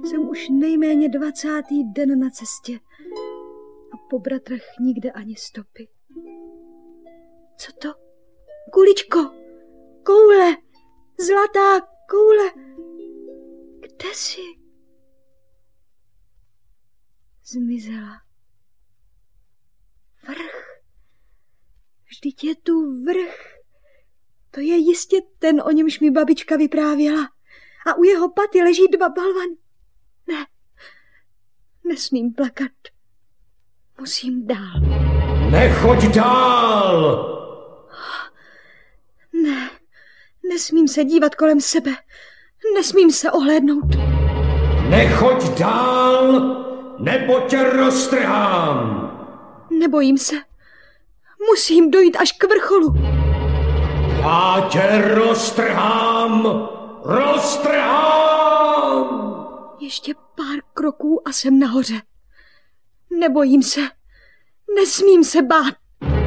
Jsem už nejméně 20. den na cestě a po bratrech nikde ani stopy. Co to? Kuličko! Koule! Zlatá koule! Kde jsi? Zmizela. Vrch. Vždyť je tu vrch. To je jistě ten, o němž mi babička vyprávěla. A u jeho paty leží 2 balvany. Ne, nesmím plakat. Musím dál. Nechoď dál! Ne, nesmím se dívat kolem sebe. Nesmím se ohlédnout. Nechoď dál, nebo tě roztrhám. Nebojím se. Musím dojít až k vrcholu. Já tě roztrhám! Roztrhám! Ještě pár kroků a jsem nahoře. Nebojím se. Nesmím se bát.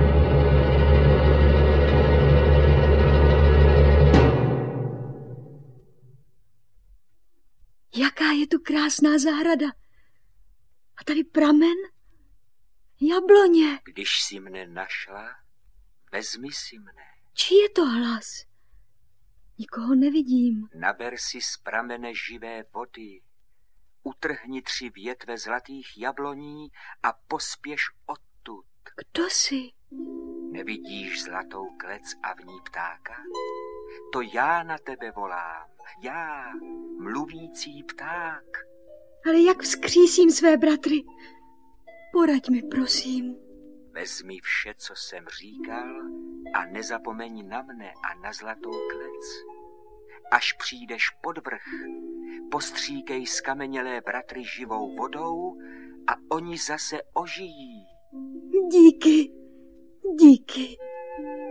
Jaká je tu krásná zahrada. A tady pramen? Jabloně. Když jsi mne našla, vezmi si mne. Čí je to hlas? Nikoho nevidím. Naber si z pramene živé vody. Utrhni 3 větve zlatých jabloní a pospěš odtud. Kdo jsi? Nevidíš zlatou klec a v ní ptáka? To já na tebe volám. Já, mluvící pták. Ale jak vzkřísím své bratry? Poraď mi, prosím. Vezmi vše, co jsem říkal, a nezapomeň na mne a na zlatou klec. Až přijdeš pod vrch, postříkej skamenělé bratry živou vodou a oni zase ožijí. Díky, díky.